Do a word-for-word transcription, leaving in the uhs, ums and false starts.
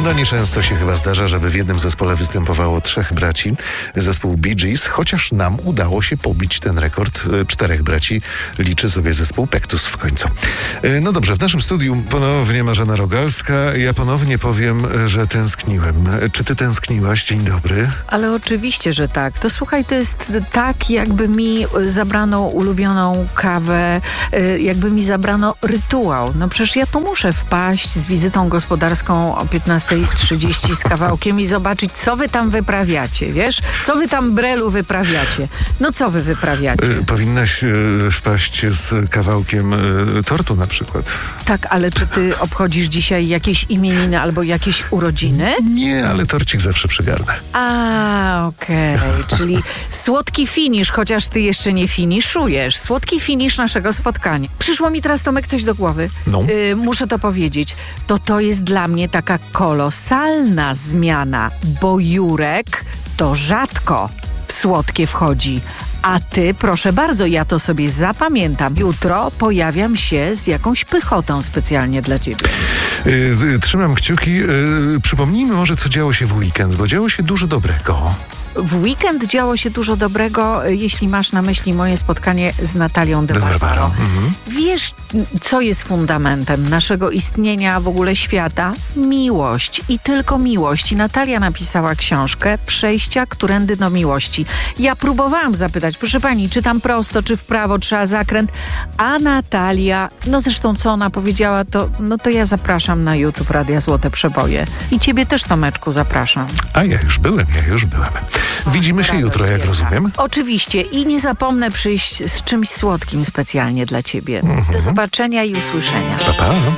No nieczęsto się chyba zdarza, żeby w jednym zespole występowało trzech braci. Zespół Bee Gees, chociaż nam udało się pobić ten rekord czterech braci, liczy sobie zespół Pektus w końcu. No dobrze, w naszym studiu ponownie Marzena Rogalska. Ja ponownie powiem, że tęskniłem. Czy ty tęskniłaś? Dzień dobry. Ale oczywiście, że tak. To słuchaj, to jest tak, jakby mi zabrano ulubioną kawę, jakby mi zabrano rytuał. No przecież ja tu muszę wpaść z wizytą gospodarską o piętnasta trzydzieści z kawałkiem i zobaczyć, co wy tam wyprawiacie, wiesz? Co wy tam, Brelu, wyprawiacie? No co wy wyprawiacie? Y, powinnaś y, wpaść z kawałkiem y, tortu na przykład. Tak, ale czy ty obchodzisz dzisiaj jakieś imieniny albo jakieś urodziny? Nie, ale torcik zawsze przygarnę. A, okej, okay. Czyli słodki finisz, chociaż ty jeszcze nie finiszujesz. Słodki finisz naszego spotkania. Przyszło mi teraz, Tomek, coś do głowy. No. Y, muszę to powiedzieć. To to jest dla mnie taka kolosalna zmiana, bo Jurek to rzadko w słodkie wchodzi. A ty, proszę bardzo, ja to sobie zapamiętam. Jutro pojawiam się z jakąś pychotą specjalnie dla ciebie. Yy, trzymam kciuki. Yy, przypomnijmy może, co działo się w weekend, bo działo się dużo dobrego. W weekend działo się dużo dobrego, jeśli masz na myśli moje spotkanie z Natalią de Barbaro. Mhm. Wiesz, co jest fundamentem naszego istnienia, w ogóle świata? Miłość i tylko miłość. I Natalia napisała książkę Przejścia którędy do miłości. Ja próbowałam zapytać, proszę pani, czy tam prosto, czy w prawo, trzeba zakręt, a Natalia, no zresztą co ona powiedziała, to, no to ja zapraszam na YouTube Radia Złote Przeboje. I ciebie też, Tomeczku, zapraszam. A ja już byłem, ja już byłem. Widzimy się jutro, jak rozumiem. Oczywiście. I nie zapomnę przyjść z czymś słodkim specjalnie dla ciebie. Do zobaczenia i usłyszenia. Pa, pa.